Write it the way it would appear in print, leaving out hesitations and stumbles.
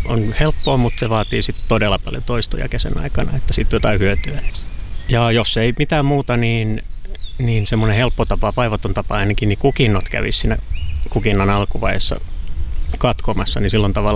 on helppoa, mutta se vaatii sitten todella paljon toistoja kesän aikana, että siitä jotain hyötyä. Ja jos ei mitään muuta, niin semmoinen helppo tapa, vaivaton tapa ainakin, niin kukinnot kävisi siinä kukinnan alkuvaiheessa katkomassa, niin silloin tavallaan